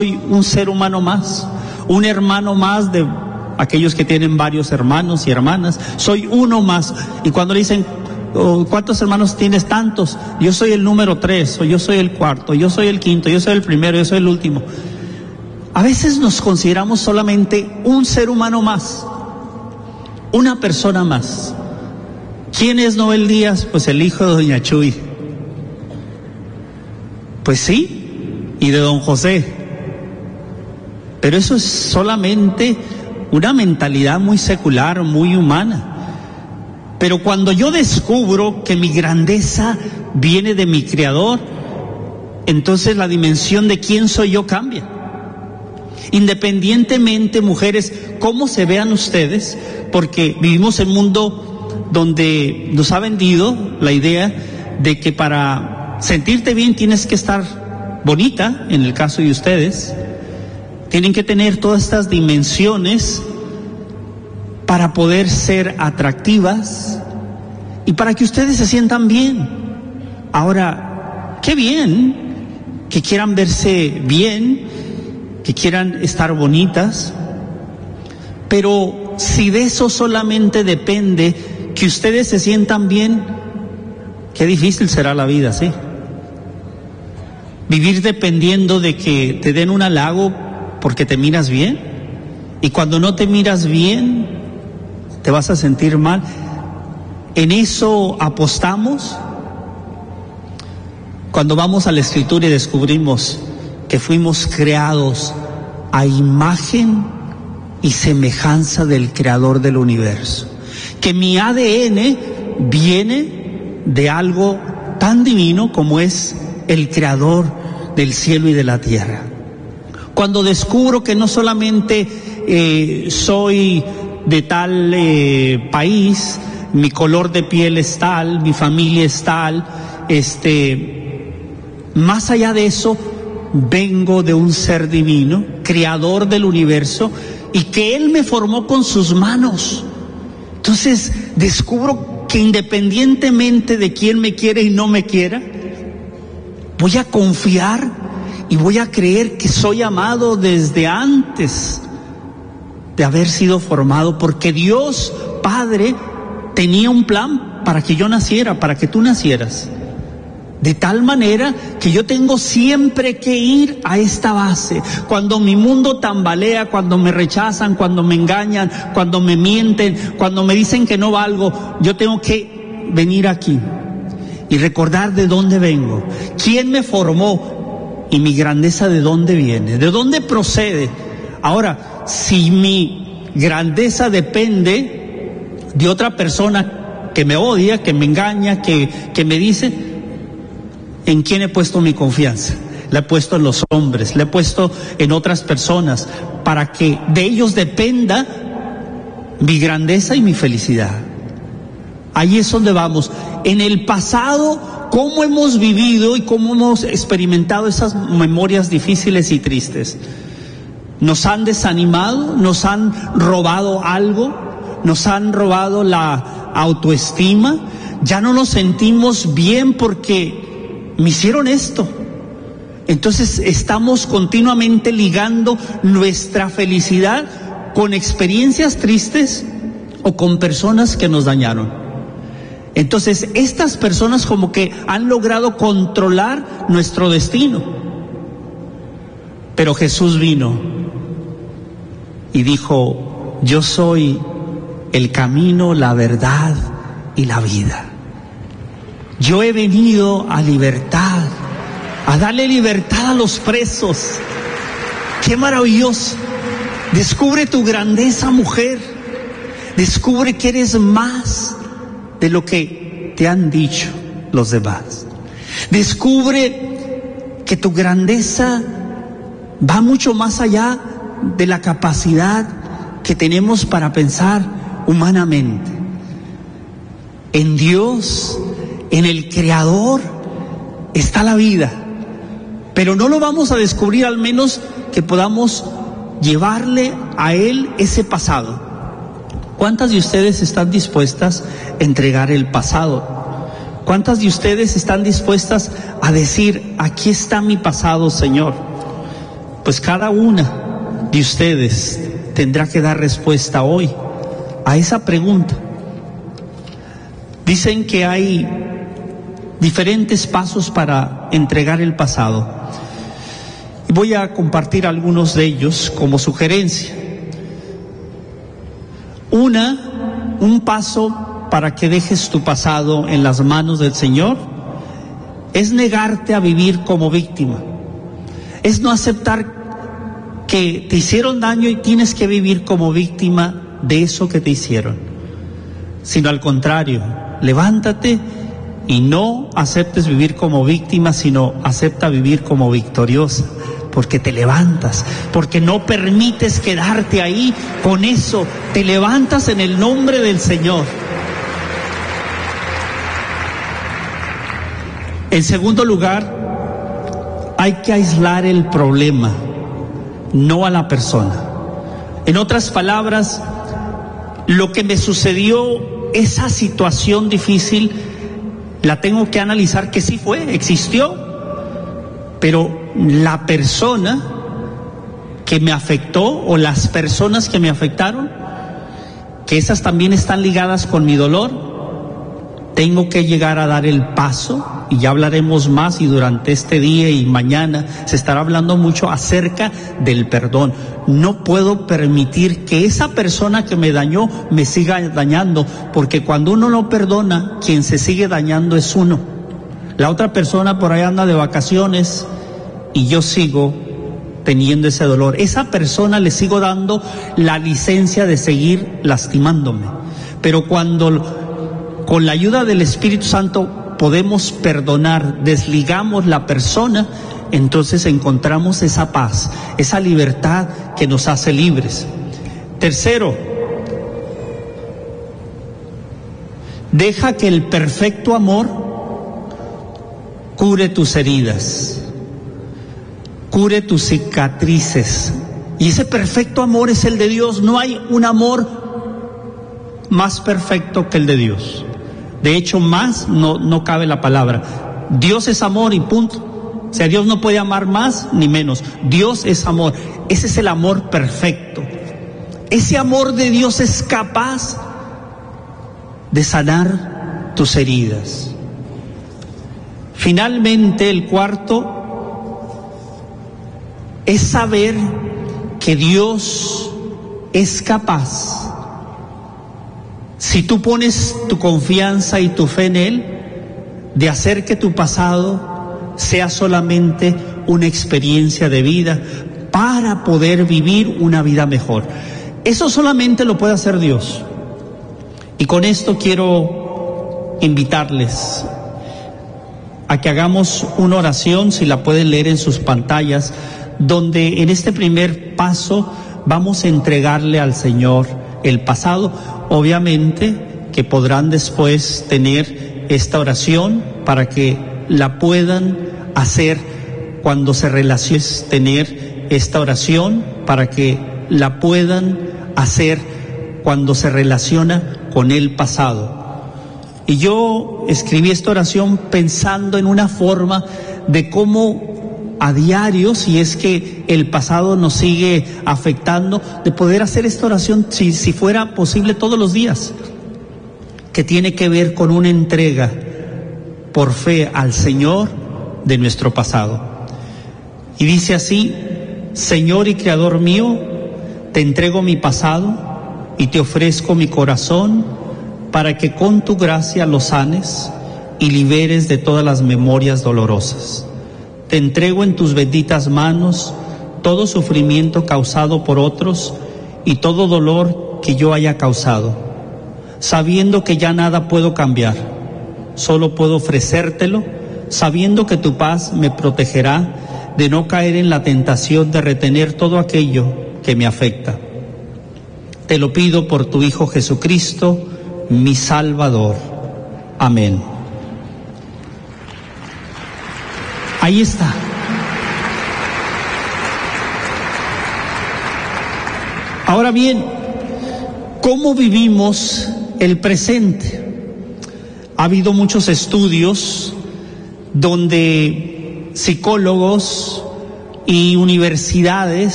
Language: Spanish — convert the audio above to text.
un ser humano más, un hermano más de aquellos que tienen varios hermanos y hermanas. Soy uno más. Y cuando le dicen, ¿cuántos hermanos tienes? Tantos. Yo soy el número 3, o yo soy el cuarto, yo soy el quinto, yo soy el primero, yo soy el último. A veces nos consideramos solamente un ser humano más, una persona más. ¿Quién es Noel Díaz? Pues el hijo de doña Chuy. Pues sí, y de don José. Pero eso es solamente una mentalidad muy secular, muy humana. Pero cuando yo descubro que mi grandeza viene de mi Creador, entonces la dimensión de quién soy yo cambia. Independientemente, mujeres, cómo se vean ustedes, porque vivimos en un mundo donde nos ha vendido la idea de que para sentirte bien tienes que estar bonita, en el caso de ustedes. Tienen que tener todas estas dimensiones para poder ser atractivas y para que ustedes se sientan bien. Ahora, qué bien que quieran verse bien, que quieran estar bonitas, pero si de eso solamente depende que ustedes se sientan bien, qué difícil será la vida, ¿sí? Vivir dependiendo de que te den un halago porque te miras bien, y cuando no te miras bien te vas a sentir mal. ¿En eso apostamos? Cuando vamos a la Escritura y descubrimos que fuimos creados a imagen y semejanza del Creador del universo, que mi ADN viene de algo tan divino como es el Creador del cielo y de la tierra. Cuando descubro que no solamente soy de tal país, mi color de piel es tal, mi familia es tal, más allá de eso, vengo de un ser divino, creador del universo, y que Él me formó con sus manos. Entonces descubro que independientemente de quién me quiere y no me quiera, voy a confiar y voy a creer que soy amado desde antes de haber sido formado, porque Dios Padre tenía un plan para que yo naciera, para que tú nacieras. De tal manera que yo tengo siempre que ir a esta base. Cuando mi mundo tambalea, cuando me rechazan, cuando me engañan, cuando me mienten, cuando me dicen que no valgo, yo tengo que venir aquí y recordar de dónde vengo, quién me formó y mi grandeza de dónde viene, de dónde procede. Ahora, si mi grandeza depende de otra persona que me odia, que me engaña, que me dice, ¿en quién he puesto mi confianza? La he puesto en los hombres, la he puesto en otras personas, para que de ellos dependa mi grandeza y mi felicidad. Ahí es donde vamos. En el pasado, cómo hemos vivido y cómo hemos experimentado esas memorias difíciles y tristes. Nos han desanimado, nos han robado algo, nos han robado la autoestima, ya no nos sentimos bien porque me hicieron esto. Entonces estamos continuamente ligando nuestra felicidad con experiencias tristes o con personas que nos dañaron. Entonces estas personas como que han logrado controlar nuestro destino. Pero Jesús vino y dijo: yo soy el camino, la verdad y la vida. Yo he venido a libertad, a darle libertad a los presos. ¡Qué maravilloso! Descubre tu grandeza, mujer. Descubre que eres más de lo que te han dicho los demás. Descubre que tu grandeza va mucho más allá de la capacidad que tenemos para pensar humanamente. En Dios, en el Creador, está la vida, pero no lo vamos a descubrir al menos que podamos llevarle a Él ese pasado. ¿Cuántas de ustedes están dispuestas a entregar el pasado? ¿Cuántas de ustedes están dispuestas a decir: aquí está mi pasado, Señor? Pues cada una de ustedes tendrá que dar respuesta hoy a esa pregunta. Dicen que hay diferentes pasos para entregar el pasado. Voy a compartir algunos de ellos como sugerencia. Un paso para que dejes tu pasado en las manos del Señor es negarte a vivir como víctima. Es no aceptar que te hicieron daño y tienes que vivir como víctima de eso que te hicieron, sino al contrario, levántate y no aceptes vivir como víctima, sino acepta vivir como victoriosa, porque te levantas, porque no permites quedarte ahí con eso, te levantas en el nombre del Señor. En segundo lugar, hay que aislar el problema, no a la persona. En otras palabras, lo que me sucedió, esa situación difícil, la tengo que analizar que sí existió, pero la persona que me afectó o las personas que me afectaron, que esas también están ligadas con mi dolor, tengo que llegar a dar el paso, y ya hablaremos más, y durante este día y mañana se estará hablando mucho acerca del perdón. No puedo permitir que esa persona que me dañó me siga dañando, porque cuando uno no perdona, quien se sigue dañando es uno. La otra persona por ahí anda de vacaciones y yo sigo teniendo ese dolor. Esa persona le sigo dando la licencia de seguir lastimándome. Pero cuando con la ayuda del Espíritu Santo podemos perdonar, desligamos la persona, entonces encontramos esa paz, esa libertad que nos hace libres. Tercero, deja que el perfecto amor cure tus heridas, cure tus cicatrices. Y ese perfecto amor es el de Dios. No hay un amor más perfecto que el de Dios. De hecho, más no cabe la palabra. Dios es amor y punto. O sea, Dios no puede amar más ni menos. Dios es amor. Ese es el amor perfecto. Ese amor de Dios es capaz de sanar tus heridas. Finalmente, el cuarto es saber que Dios es capaz. Si tú pones tu confianza y tu fe en Él, de hacer que tu pasado sea solamente una experiencia de vida para poder vivir una vida mejor. Eso solamente lo puede hacer Dios. Y con esto quiero invitarles a que hagamos una oración, si la pueden leer en sus pantallas, donde en este primer paso vamos a entregarle al Señor el pasado. Obviamente que podrán después tener esta oración para que la puedan hacer cuando se relacione, tener esta oración para que la puedan hacer cuando se relaciona con el pasado. Y yo escribí esta oración pensando en una forma de cómo a diario, si es que el pasado nos sigue afectando, de poder hacer esta oración, si fuera posible, todos los días, que tiene que ver con una entrega por fe al Señor de nuestro pasado. Y dice así: Señor y Creador mío, te entrego mi pasado y te ofrezco mi corazón para que con tu gracia lo sanes y liberes de todas las memorias dolorosas. Te entrego en tus benditas manos todo sufrimiento causado por otros y todo dolor que yo haya causado, sabiendo que ya nada puedo cambiar, solo puedo ofrecértelo, sabiendo que tu paz me protegerá de no caer en la tentación de retener todo aquello que me afecta. Te lo pido por tu Hijo Jesucristo, mi Salvador. Amén. Ahí está. Ahora bien, ¿cómo vivimos el presente? Ha habido muchos estudios donde psicólogos y universidades